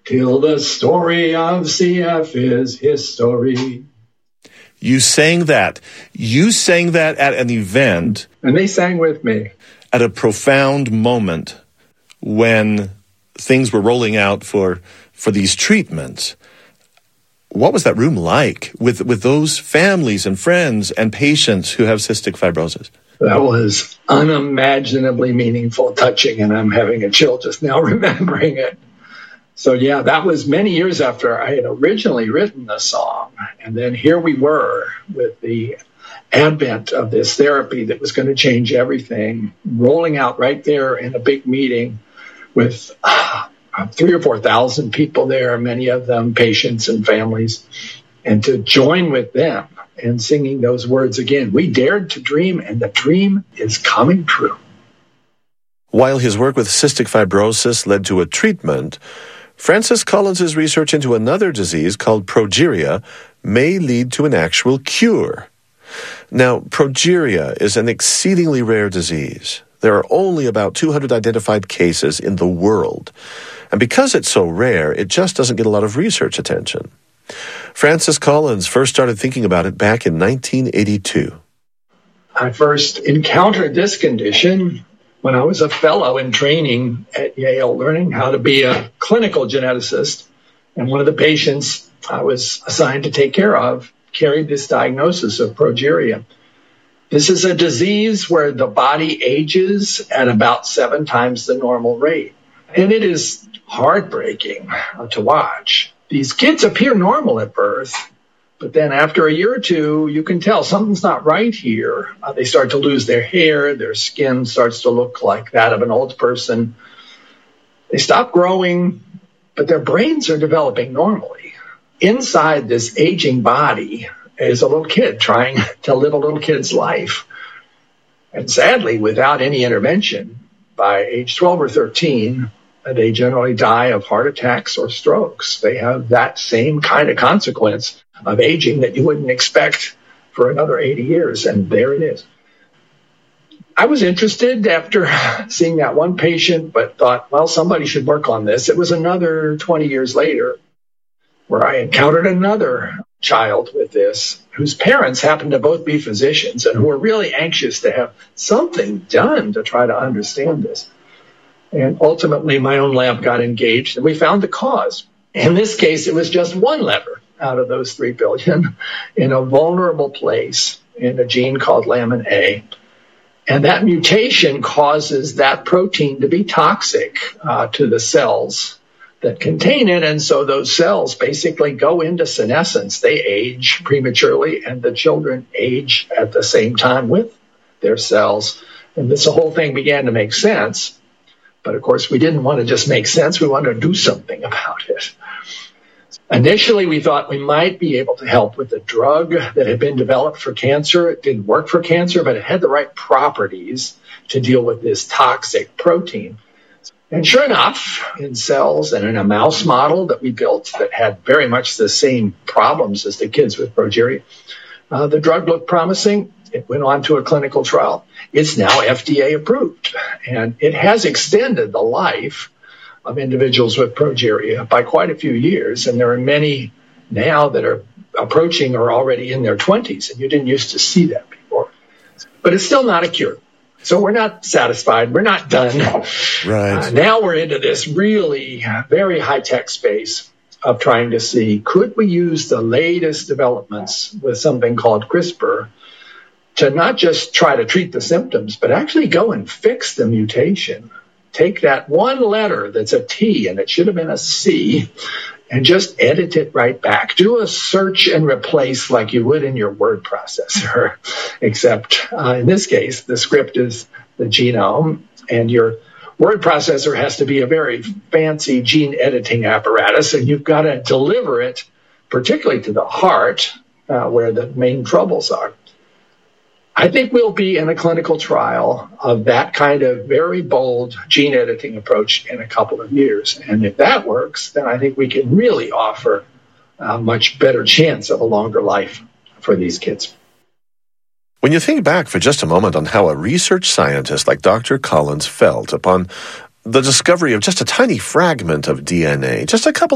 till the story of CF is history. You sang that. You sang that at an event. And they sang with me. At a profound moment when things were rolling out for these treatments. What was that room like with those families and friends and patients who have cystic fibrosis? That was unimaginably meaningful, touching, and I'm having a chill just now remembering it. So yeah, that was many years after I had originally written the song. And then here we were with the advent of this therapy that was going to change everything, rolling out right there in a big meeting with 3,000 or 4,000 people there, many of them patients and families, and to join with them and singing those words again. We dared to dream, and the dream is coming true. While his work with cystic fibrosis led to a treatment, Francis Collins' research into another disease called progeria may lead to an actual cure. Now, progeria is an exceedingly rare disease. There are only about 200 identified cases in the world. And because it's so rare, it just doesn't get a lot of research attention. Francis Collins first started thinking about it back in 1982. I first encountered this condition when I was a fellow in training at Yale, learning how to be a clinical geneticist. And one of the patients I was assigned to take care of carried this diagnosis of progeria. This is a disease where the body ages at about 7 times the normal rate. And it is heartbreaking to watch. These kids appear normal at birth, but then after a year or two, you can tell something's not right here. They start to lose their hair, their skin starts to look like that of an old person. They stop growing, but their brains are developing normally. Inside this aging body is a little kid trying to live a little kid's life. And sadly, without any intervention, by age 12 or 13, they generally die of heart attacks or strokes. They have that same kind of consequence of aging that you wouldn't expect for another 80 years, and there it is. I was interested after seeing that one patient, but thought, well, somebody should work on this. It was another 20 years later where I encountered another child with this, whose parents happened to both be physicians and who were really anxious to have something done to try to understand this. And ultimately, my own lab got engaged, and we found the cause. In this case, it was just one letter out of those 3 billion in a vulnerable place in a gene called lamin A. And that mutation causes that protein to be toxic to the cells that contain it. And so those cells basically go into senescence. They age prematurely, and the children age at the same time with their cells. And this whole thing began to make sense. But of course, we didn't want to just make sense. We wanted to do something about it. Initially, we thought we might be able to help with a drug that had been developed for cancer. It didn't work for cancer, but it had the right properties to deal with this toxic protein. And sure enough, in cells and in a mouse model that we built that had very much the same problems as the kids with progeria, the drug looked promising. It went on to a clinical trial. It's now FDA approved, and it has extended the life of individuals with progeria by quite a few years. And there are many now that are approaching or already in their 20s, and you didn't used to see that before. But it's still not a cure. So we're not satisfied. We're not done. Right. Now we're into this really very high-tech space of trying to see, could we use the latest developments with something called CRISPR to not just try to treat the symptoms, but actually go and fix the mutation. Take that one letter that's a T and it should have been a C and just edit it right back. Do a search and replace like you would in your word processor, except in this case, the script is the genome, and your word processor has to be a very fancy gene editing apparatus, and you've got to deliver it, particularly to the heart, where the main troubles are. I think we'll be in a clinical trial of that kind of very bold gene editing approach in a couple of years. And if that works, then I think we can really offer a much better chance of a longer life for these kids. When you think back for just a moment on how a research scientist like Dr. Collins felt upon the discovery of just a tiny fragment of DNA, just a couple